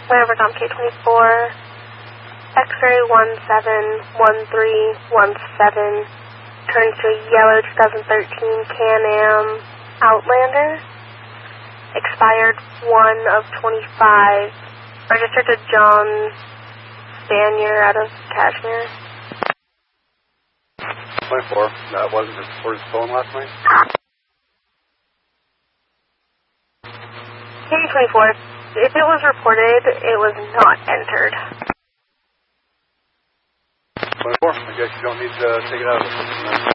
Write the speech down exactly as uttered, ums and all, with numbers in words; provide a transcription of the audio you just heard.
Whatever, Tom K twenty-four, X-ray one seven one three one seven, turns to a yellow twenty thirteen Can-Am Outlander, expired one of twenty-five, registered to John Spanier out of Kashmir. twenty-four, that wasn't reported stolen last night? K twenty-four, if it was reported, it was not entered. twenty-four, I guess you don't need to take it out of the system then.